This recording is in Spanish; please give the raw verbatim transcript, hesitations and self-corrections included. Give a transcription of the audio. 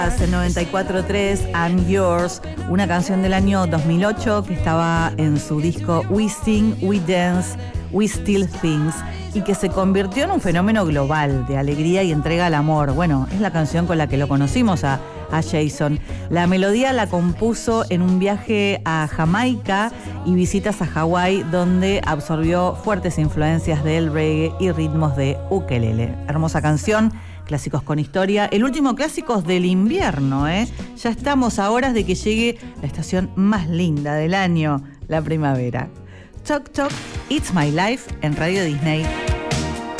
En noventa y cuatro punto tres, I'm Yours, una canción del año dos mil ocho que estaba en su disco We Sing, We Dance, We Still Things, y que se convirtió en un fenómeno global de alegría y entrega al amor. Bueno, es la canción con la que lo conocimos a, a Jason. La melodía la compuso en un viaje a Jamaica y visitas a Hawái, donde absorbió fuertes influencias del reggae y ritmos de ukelele. Hermosa canción. Clásicos con historia, el último clásicos del invierno, ¿eh? Ya estamos a horas de que llegue la estación más linda del año, la primavera. Choc Choc, It's My Life en Radio Disney.